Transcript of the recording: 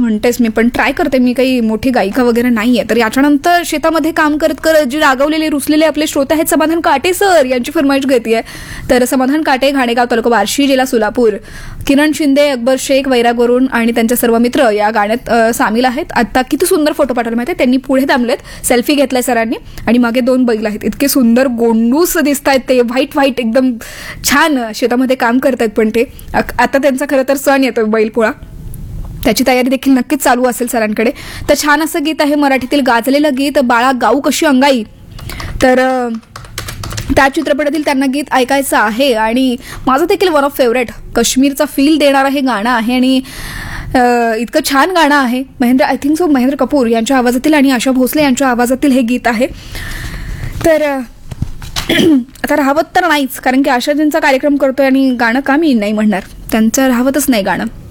म्हणतेस मी, पण ट्राय करते. मी काही मोठी गायिका वगैरे नाही आहे. तर याच्यानंतर शेतामध्ये काम करत करत जी रागवलेले रुसलेले आपले श्रोते आहेत समाधान काटे सर, यांची फरमाईश घेते आहे. तर समाधान काटे, घाणेगाव तालुका बार्शी, जिल्हा सोलापूर. किरण शिंदे, अकबर शेख, वैरागवरून आणि त्यांचे सर्व मित्र या गाण्यात सामील आहेत. आता किती सुंदर फोटो पाठवले माहिती आहे. त्यांनी पुढे थांबलेत, सेल्फी घेतलाय सरांनी आणि मागे 2 बैल आहेत. इतके सुंदर गोंडूस दिसत आहेत ते, व्हाईट व्हाईट एकदम छान शेतामध्ये काम करतायत. पण ते आता त्यांचा खरं तर सण येतोय बैलपोळा, त्याची तयारी देखील नक्कीच चालू असेल सरांकडे. तर छान असं गीत आहे मराठीतील गाजलेलं गीत, बाळा गाऊ कशी अंगाई. तर त्या चित्रपटातील त्यांना गीत ऐकायचं आहे. आणि माझं देखील वन ऑफ फेवरेट, काश्मीरचा फील देणारं हे गाणं आहे आणि इतकं छान गाणं आहे. I think so Mahendra Kapoor यांच्या आवाजातील आणि आशा भोसले यांच्या आवाजातील हे गीत आहे. तर आता राहवत तर नाहीच, कारण की आशाजींचा कार्यक्रम करतोय आणि गाणं का मी नाही म्हणणार, त्यांचं राहवतच नाही गाणं.